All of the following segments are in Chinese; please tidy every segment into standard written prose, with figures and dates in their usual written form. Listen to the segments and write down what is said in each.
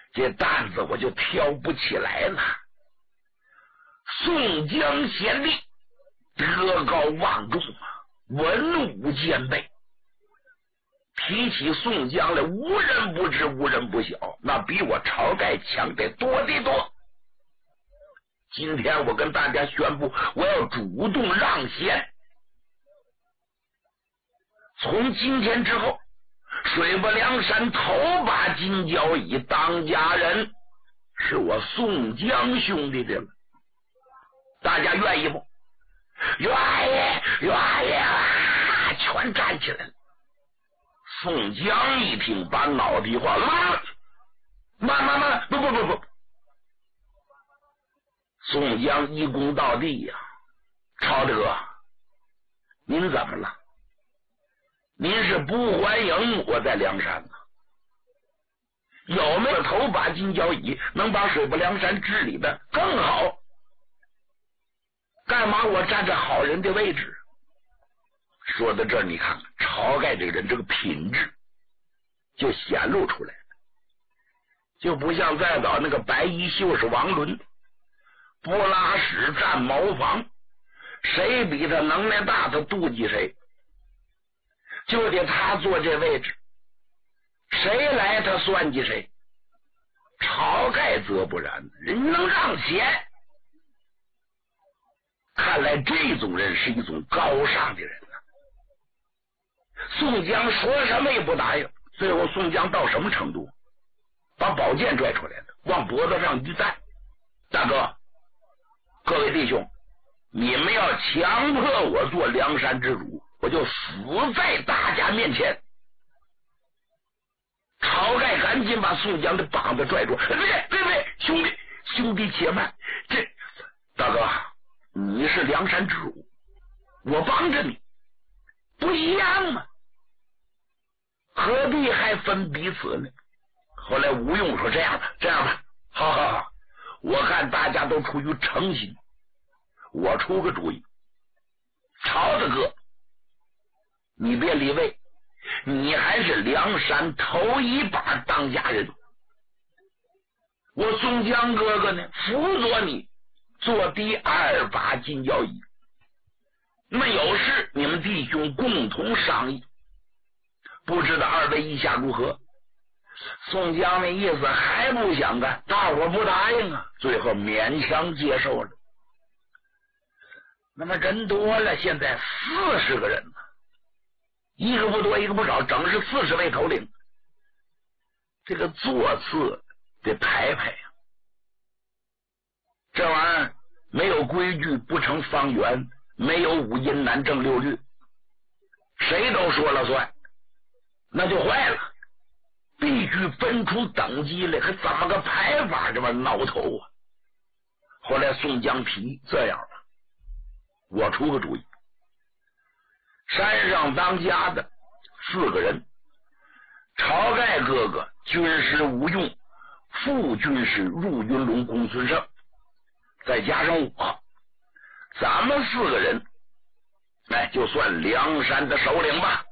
这担子我就挑不起来了。宋江贤弟德高望重啊，文武兼备，提起宋江来，无人不知，无人不晓，那比我晁盖强得多得多。今天我跟大家宣布，我要主动让贤。从今天之后，水泊梁山头把金交椅当家人是我宋江兄弟的了。大家愿意不？愿意，愿意啊！全站起来了。宋江一听，把脑袋晃了，慢，不。宋江一躬到地呀，晁德，您怎么了？您是不欢迎我在梁山呢？有没有头把金交椅能把水泊梁山治理的更好？干嘛我站在好人的位置？说到这儿，你看看晁盖这个人这个品质就显露出来了，就不像再早那个白衣秀士王伦不拉屎占茅房，谁比他能耐大他妒忌谁，就得他坐这位置，谁来他算计谁。晁盖则不然，人能让贤，看来这种人是一种高尚的人呢。宋江说什么也不答应，最后宋江到什么程度？把宝剑拽出来了，往脖子上一戴，大哥，各位弟兄，你们要强迫我做梁山之主，我就死在大家面前。晁盖赶紧把宋江的膀子拽住，别，兄弟且慢，这大哥，你是梁山之主，我帮着你，不一样吗？何必还分彼此呢？后来吴用说这样吧，好，我看大家都出于诚心，我出个主意，晁大哥，你别离位，你还是梁山头一把当家人，我宋江哥哥呢辅佐你做第二把金交椅，那么有事你们弟兄共同商议，不知道二位意下如何？宋江那意思还不想干，大伙不答应啊，最后勉强接受了。那么人多了，现在40个人呢，一个不多一个不少，整是40位头领。这个座次得排呀，这玩意儿没有规矩不成方圆，没有五音难正六律，谁都说了算，那就坏了。必须分出等级来，可怎么个排法？这玩意闹头啊！后来宋江提这样吧，我出个主意，山上当家的4个人，晁盖哥哥军师吴用，副军师入云龙公孙胜，再加上我，咱们4个人，就算梁山的首领吧。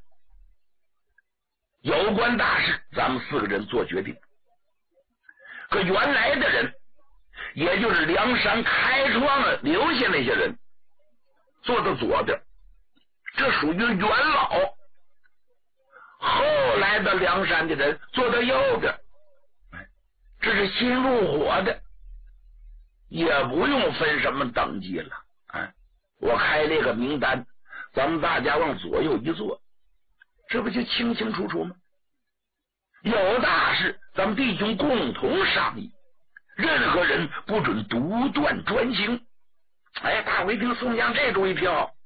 有关大事咱们4个人做决定。可原来的人，也就是梁山开创了留下那些人，坐到左边，这属于元老。后来的梁山的人坐到右边，这是新入伙的，也不用分什么等级了。我开这个名单，咱们大家往左右一坐，这不就清清楚楚吗？有大事咱们弟兄共同商议，任何人不准独断专行。大伙一听宋江这主意挺好，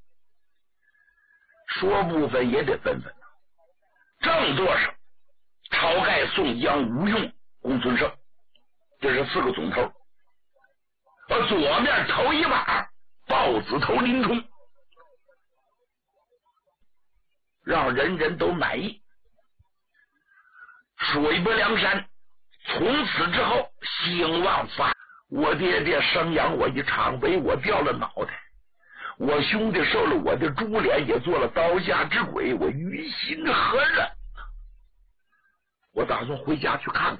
说不分也得分分。正座上晁盖、宋江、吴用、公孙胜，这是4个总头。左面头一把豹子头林冲，让人人都满意。水泊梁山从此之后兴旺发，我爹爹生养我一场，为我掉了脑袋，我兄弟受了我的株连，也做了刀下之鬼，我于心何忍？我打算回家去看看。